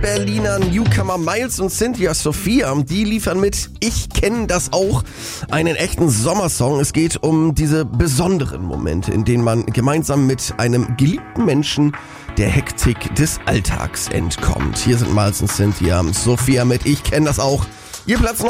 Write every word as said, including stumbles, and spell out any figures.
Berliner Newcomer Miles und Cynthia Sophia, die liefern mit Ich kenn das auch, einen echten Sommersong. Es geht um diese besonderen Momente, in denen man gemeinsam mit einem geliebten Menschen der Hektik des Alltags entkommt. Hier sind Miles und Cynthia Sophia mit Ich kenn das auch. Ihr Platz